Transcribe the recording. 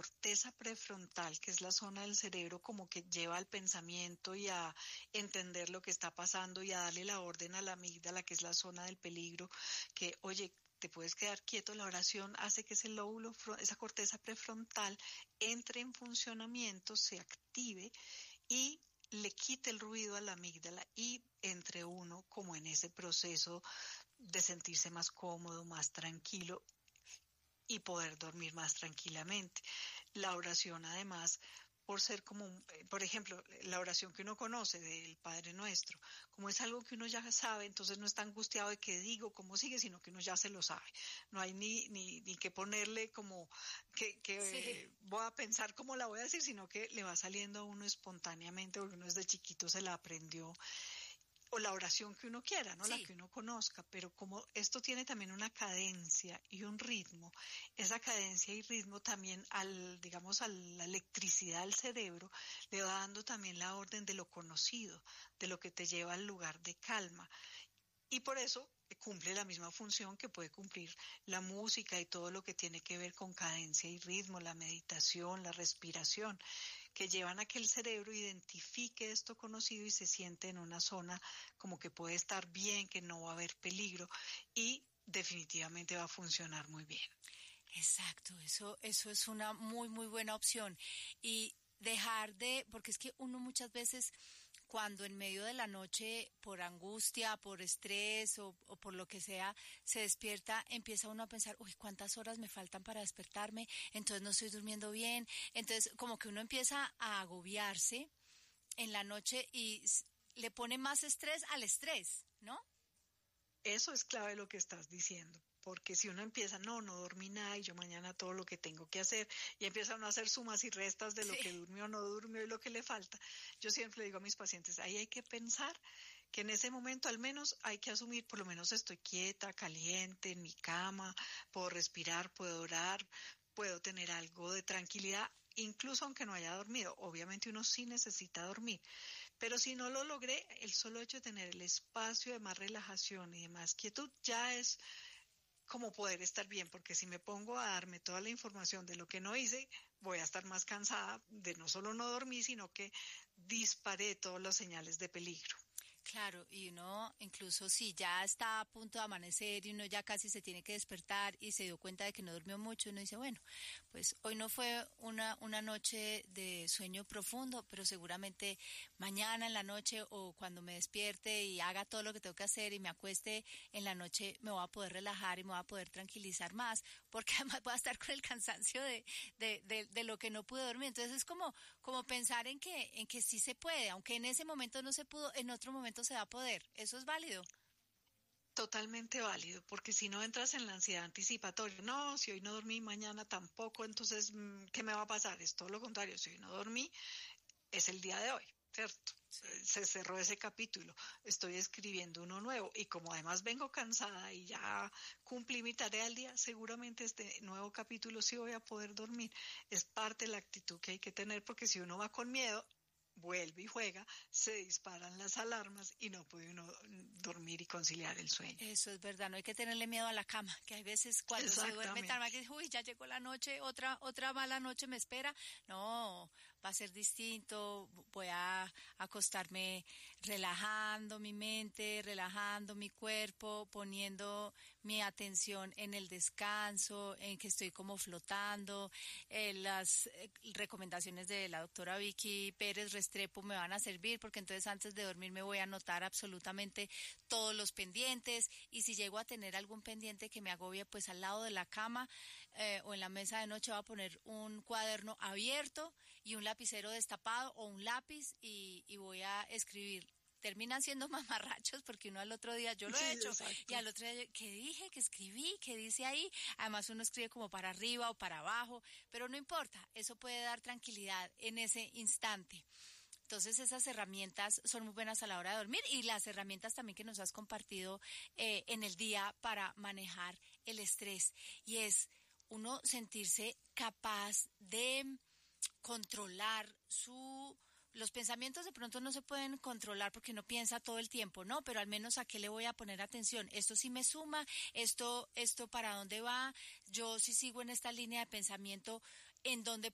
corteza prefrontal, que es la zona del cerebro como que lleva al pensamiento y a entender lo que está pasando y a darle la orden a la amígdala, que es la zona del peligro, que, oye, te puedes quedar quieto, la oración hace que ese lóbulo, esa corteza prefrontal entre en funcionamiento, se active y le quite el ruido a la amígdala y entre uno como en ese proceso de sentirse más cómodo, más tranquilo y poder dormir más tranquilamente. La oración además, por ser como, por ejemplo, la oración que uno conoce del Padre Nuestro, como es algo que uno ya sabe, entonces no está angustiado de qué digo, cómo sigue, sino que uno ya se lo sabe. No hay ni que ponerle como que Sí. voy a pensar cómo la voy a decir, sino que le va saliendo a uno espontáneamente, porque uno desde chiquito se la aprendió, o la oración que uno quiera, ¿no? La Sí. que uno conozca, pero como esto tiene también una cadencia y un ritmo, esa cadencia y ritmo también digamos, a la electricidad del cerebro le va dando también la orden de lo conocido, de lo que te lleva al lugar de calma. Y por eso cumple la misma función que puede cumplir la música y todo lo que tiene que ver con cadencia y ritmo, la meditación, la respiración, que llevan a que el cerebro identifique esto conocido y se siente en una zona como que puede estar bien, que no va a haber peligro y definitivamente va a funcionar muy bien. Exacto, eso es una muy, muy buena opción. Y dejar de, porque es que uno muchas veces, cuando en medio de la noche, por angustia, por estrés o por lo que sea, se despierta, empieza uno a pensar, uy, ¿cuántas horas me faltan para despertarme? Entonces no estoy durmiendo bien. Entonces como que uno empieza a agobiarse en la noche y le pone más estrés al estrés, ¿no? Eso es clave lo que estás diciendo. Porque si uno empieza, no dormí nada y yo mañana todo lo que tengo que hacer, y empieza uno a hacer sumas y restas de lo Sí. que durmió o no durmió y lo que le falta, yo siempre le digo a mis pacientes, ahí hay que pensar que en ese momento al menos hay que asumir, por lo menos estoy quieta, caliente, en mi cama, puedo respirar, puedo orar, puedo tener algo de tranquilidad, incluso aunque no haya dormido. Obviamente uno sí necesita dormir, pero si no lo logré, el solo hecho de tener el espacio de más relajación y de más quietud ya es como poder estar bien, porque si me pongo a darme toda la información de lo que no hice, voy a estar más cansada de no solo no dormir, sino que disparé todas las señales de peligro. Claro, y uno, incluso si ya está a punto de amanecer y uno ya casi se tiene que despertar y se dio cuenta de que no durmió mucho, uno dice, bueno, pues hoy no fue una noche de sueño profundo, pero seguramente mañana en la noche o cuando me despierte y haga todo lo que tengo que hacer y me acueste en la noche, me voy a poder relajar y me voy a poder tranquilizar más, porque además voy a estar con el cansancio de lo que no pude dormir. Entonces es como pensar en que sí se puede, aunque en ese momento no se pudo, en otro momento se va a poder. Eso es válido. Totalmente válido, porque si no entras en la ansiedad anticipatoria, no, si hoy no dormí, mañana tampoco, entonces, ¿qué me va a pasar? Es todo lo contrario, si hoy no dormí, es el día de hoy, ¿cierto? Sí. Se cerró ese capítulo, estoy escribiendo uno nuevo y como además vengo cansada y ya cumplí mi tarea al día, seguramente este nuevo capítulo sí voy a poder dormir. Es parte de la actitud que hay que tener, porque si uno va con miedo, vuelve y juega, se disparan las alarmas y no puede uno dormir y conciliar el sueño. Eso es verdad, no hay que tenerle miedo a la cama, que hay veces cuando se duerme tan mal que Exactamente. dice, uy, ya llegó la noche, otra mala noche me espera. No, va a ser distinto, voy a acostarme relajando mi mente, relajando mi cuerpo, poniendo mi atención en el descanso, en que estoy como flotando. Las recomendaciones de la doctora Vicky Pérez Restrepo me van a servir, porque entonces antes de dormir me voy a anotar absolutamente todos los pendientes, y si llego a tener algún pendiente que me agobie, pues al lado de la cama o en la mesa de noche voy a poner un cuaderno abierto y un lapicero destapado o un lápiz y voy a escribir. Terminan siendo mamarrachos porque uno al otro día, yo lo he Sí, hecho, y exacto. al otro día, ¿qué dije? ¿Qué escribí? ¿Qué dice ahí? Además uno escribe como para arriba o para abajo, pero no importa, eso puede dar tranquilidad en ese instante. Entonces esas herramientas son muy buenas a la hora de dormir, y las herramientas también que nos has compartido en el día para manejar el estrés, y es uno sentirse capaz de controlar los pensamientos. De pronto no se pueden controlar porque uno piensa todo el tiempo, ¿no? Pero al menos a qué le voy a poner atención. Esto sí me suma, esto para dónde va, yo sí sigo en esta línea de pensamiento, en dónde